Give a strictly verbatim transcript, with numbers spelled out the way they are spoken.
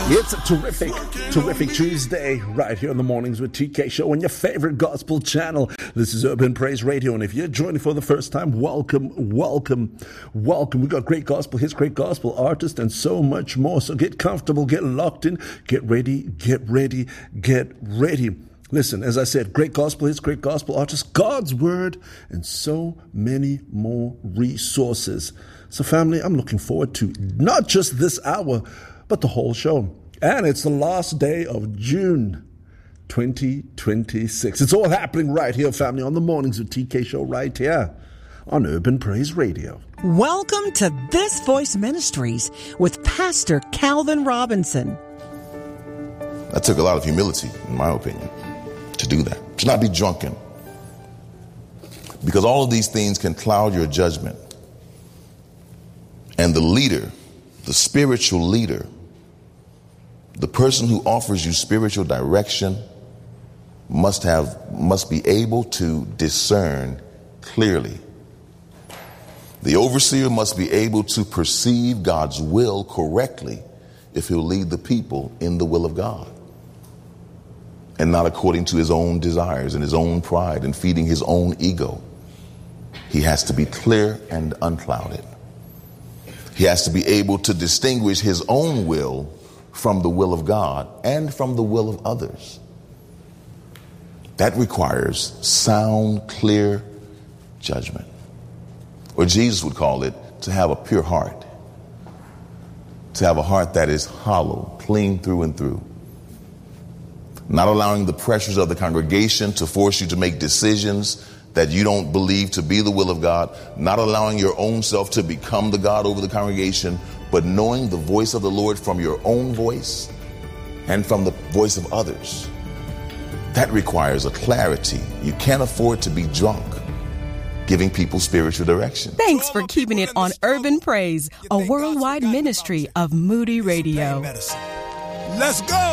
It's a terrific, terrific Tuesday right here in the mornings with T K Show on your favorite gospel channel. This is Urban Praise Radio, and if you're joining for the first time, welcome, welcome, welcome. We've got great gospel hits, great gospel artists, and so much more. So get comfortable, get locked in, get ready, get ready, get ready. Listen, as I said, great gospel hits, great gospel artists, God's word, and so many more resources. So family, I'm looking forward to not just this hour, but the whole show. And it's the last day of June twenty twenty-six. It's all happening right here, family, on the mornings of T K Show right here on Urban Praise Radio. Welcome to This Voice Ministries with Pastor Calvin Robinson. That took a lot of humility, in my opinion, to do that, to not be drunken. Because all of these things can cloud your judgment. And the leader, the spiritual leader, the person who offers you spiritual direction must have, must be able to discern clearly. The overseer must be able to perceive God's will correctly if he'll lead the people in the will of God and not according to his own desires and his own pride and feeding his own ego. He has to be clear and unclouded. He has to be able to distinguish his own will from the will of God and from the will of others. That requires sound, clear judgment. Or Jesus would call it to have a pure heart. To have a heart that is hollow, clean through and through. Not allowing the pressures of the congregation to force you to make decisions that you don't believe to be the will of God. Not allowing your own self to become the God over the congregation, but knowing the voice of the Lord from your own voice and from the voice of others. That requires a clarity. You can't afford to be drunk giving people spiritual direction. Thanks for keeping it on Urban Praise, a worldwide ministry of Moody Radio. Let's go.